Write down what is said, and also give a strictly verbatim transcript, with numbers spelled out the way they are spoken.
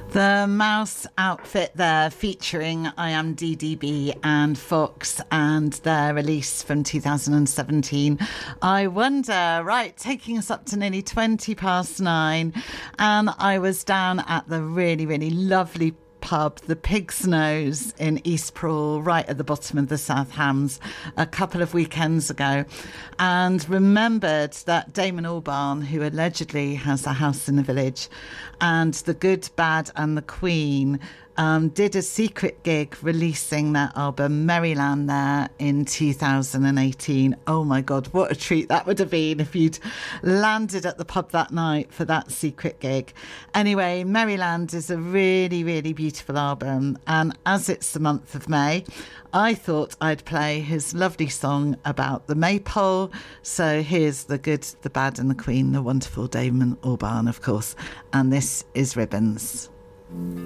The Mouse outfit there featuring I Am D D B and Fox and their release from two thousand seventeen. I Wonder, right, taking us up to nearly twenty past nine, and I was down at the really, really lovely pub, the Pig's Nose in East Prawle, right at the bottom of the South Hams, a couple of weekends ago, and remembered that Damon Albarn, who allegedly has a house in the village, and The Good, Bad and the Queen um, did a secret gig releasing their album Maryland there in two thousand eighteen. Oh my God, what a treat that would have been if you'd landed at the pub that night for that secret gig. Anyway, Maryland is a really, really beautiful album, and as it's the month of May, I thought I'd play his lovely song about the maypole. So here's The Good, the Bad and the Queen, the wonderful Damon Albarn, of course, and this is Ribbons.